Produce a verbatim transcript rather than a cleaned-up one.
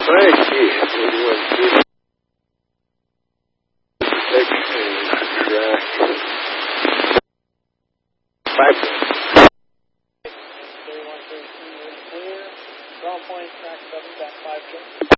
Thank you. eighty-one feet. Protection track. Five. thirty-one thirty-two is clear. Ground point, track seven, back five,